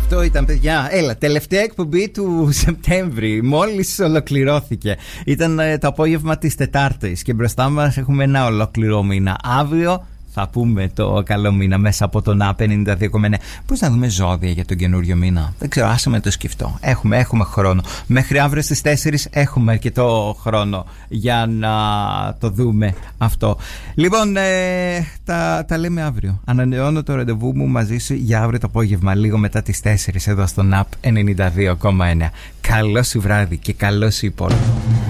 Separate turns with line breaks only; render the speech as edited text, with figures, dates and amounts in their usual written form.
Αυτό ήταν, παιδιά. Έλα, τελευταία εκπομπή του Σεπτέμβρη. Μόλις ολοκληρώθηκε. Ήταν το απόγευμα της Τετάρτης και μπροστά μας έχουμε ένα ολόκληρο μήνα. Αύριο θα πούμε το καλό μήνα μέσα από τον A52,9. Πώς να δούμε ζώδια για τον καινούριο μήνα? Δεν ξέρω, άσε με το σκεφτώ. Έχουμε χρόνο. Μέχρι αύριο στις 4 έχουμε αρκετό χρόνο για να το δούμε αυτό. Λοιπόν, τα λέμε αύριο. Ανανεώνω το ραντεβού μου μαζί σου για αύριο το απόγευμα, λίγο μετά τις 4 εδώ στον A92,9. Καλό σου βράδυ και καλό σου υπόλοιπο.